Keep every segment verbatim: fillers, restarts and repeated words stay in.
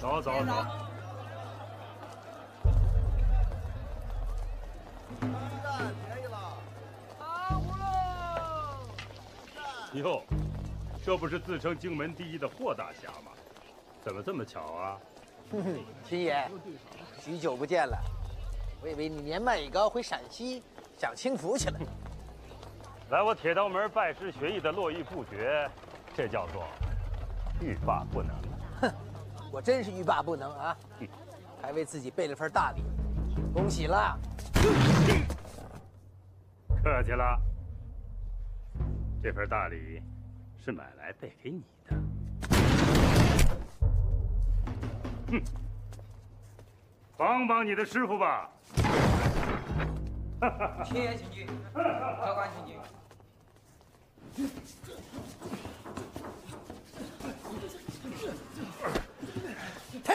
走走走。 蛋便宜了， 好喽！ 哟，这不是自称荆门第一的霍大侠吗？怎么这么巧啊？ 哼哼，秦爷，许久不见了，我以为你年迈已高，回陕西享清福去了。 来我铁刀门拜师学艺的络绎不绝，这叫做欲罢不能。 哼，我真是欲罢不能啊！还为自己备了份大礼，恭喜了。 客气了，这份大礼是买来备给你的。哼，帮帮你的师傅吧。 谢谢秦军，客官请进。 停！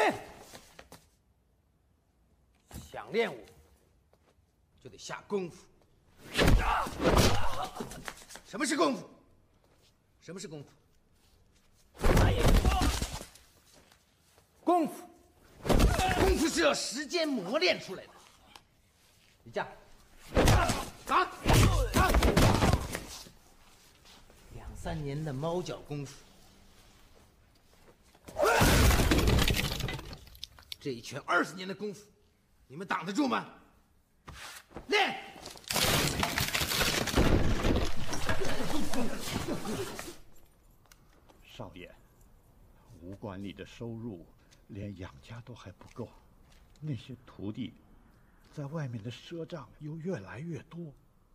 想练武，就得下功夫。什么是功夫？什么是功夫？功夫，功夫是要时间磨练出来的。你这样，打打，两三年的猫脚功夫，这一拳二十年的功夫，你们挡得住吗？练！ 少爷，武馆里的收入连养家都还不够，那些徒弟在外面的赊账又越来越多。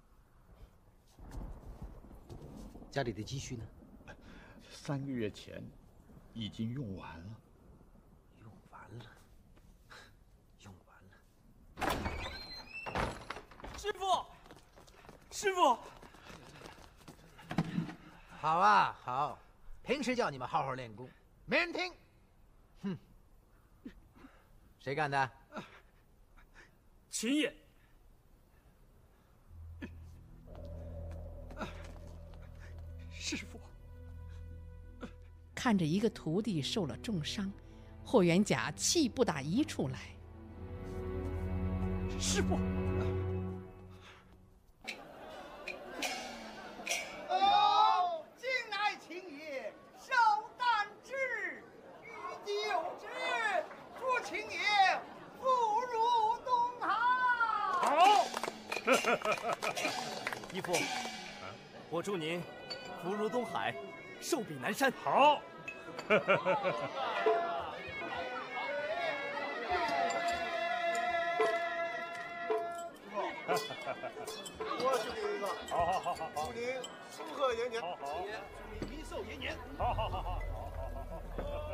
家里的积蓄呢？ 三个月前已经用完了。 用完了，用完了。 师傅，师傅， 好啊，好。平时叫你们好好练功，没人听。哼，谁干的？ 秦爷。师傅。 看着一个徒弟受了重伤，霍元甲气不打一处来。 师傅。 义父，我祝您福如东海，寿比南山。 好。 我是第一个。 好好好好好。 祝您寿贺延年。 好好。 祝你一寿延年。 好好好好好好好。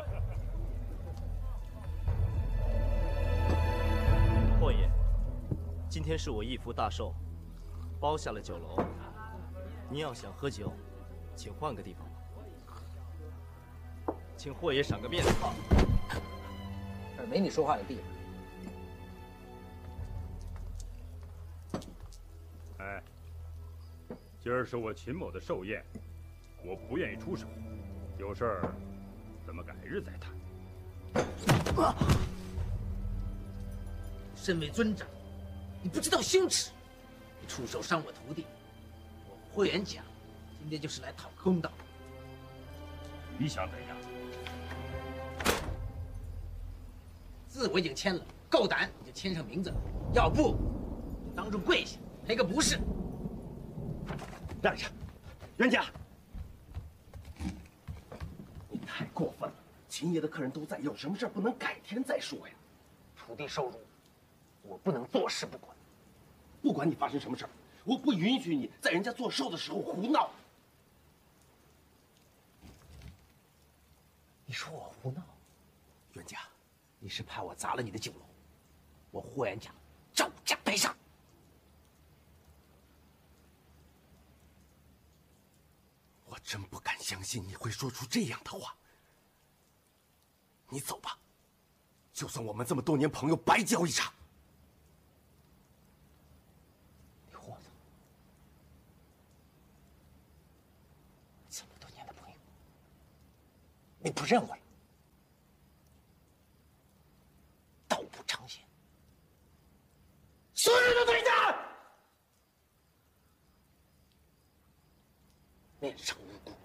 霍爷，今天是我义父大寿，包下了酒楼。您要想喝酒，请换个地方吧。请霍爷赏个面子。 这儿没你说话的地方。哎，今儿是我秦某的寿宴，我不愿意出手，有事儿咱们改日再谈。 啊！身为尊长，你不知道羞耻，你出手伤我徒弟，我霍元甲今天就是来讨个公道。 你想怎样？ 字我已经签了，够胆你就签上名字，要不就当众跪下赔个不是。 让下，元甲，你太过分了！秦爷的客人都在，有什么事不能改天再说呀？ 徒弟受辱，我不能坐视不管。 不管你发生什么事儿，我不允许你在人家做寿的时候胡闹。 你说我胡闹？ 元甲， 你是怕我砸了你的酒楼？我霍元甲照价赔偿。 我真不敢相信你会说出这样的话。你走吧，就算我们这么多年朋友白交一场。 你豁子，这么多年的朋友，你不认我了？ 面上无辜。